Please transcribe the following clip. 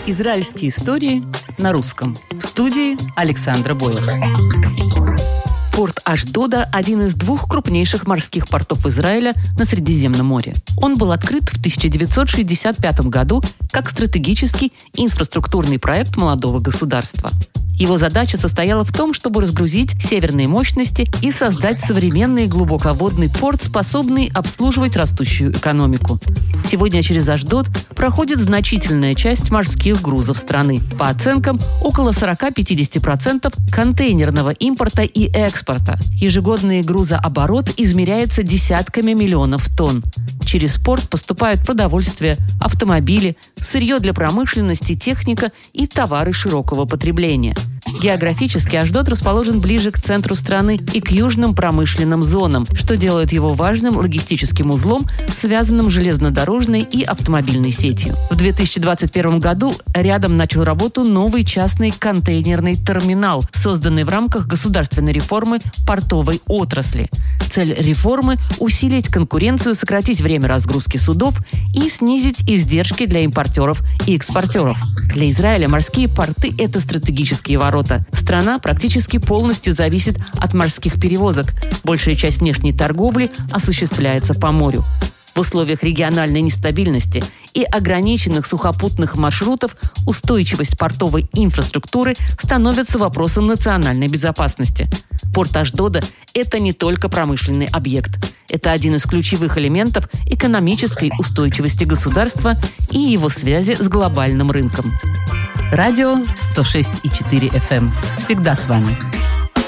Израильские истории на русском. В студии Александра Боева. Порт Ашдода – один из двух крупнейших морских портов Израиля на Средиземном море. Он был открыт в 1965 году как стратегический инфраструктурный проект молодого государства. Его задача состояла в том, чтобы разгрузить северные мощности и создать современный глубоководный порт, способный обслуживать растущую экономику. Сегодня через Ашдод проходит значительная часть морских грузов страны. По оценкам, около 40-50% контейнерного импорта и экспорта. Ежегодный грузооборот измеряется десятками миллионов тонн. Через порт поступают продовольствие, автомобили, сырье для промышленности, техника и товары широкого потребления. Географически Ашдод расположен ближе к центру страны и к южным промышленным зонам, что делает его важным логистическим узлом, связанным с железнодорожной и автомобильной сетью. В 2021 году рядом начал работу новый частный контейнерный терминал, созданный в рамках государственной реформы портовой отрасли. Цель реформы – усилить конкуренцию, сократить время разгрузки судов и снизить издержки для импортеров и экспортеров. Для Израиля морские порты – это стратегические ворота. Страна практически полностью зависит от морских перевозок. Большая часть внешней торговли осуществляется по морю. В условиях региональной нестабильности и ограниченных сухопутных маршрутов устойчивость портовой инфраструктуры становится вопросом национальной безопасности. Порт Ашдода – это не только промышленный объект. Это один из ключевых элементов экономической устойчивости государства и его связи с глобальным рынком. Радио 106,4 FM. Всегда с вами.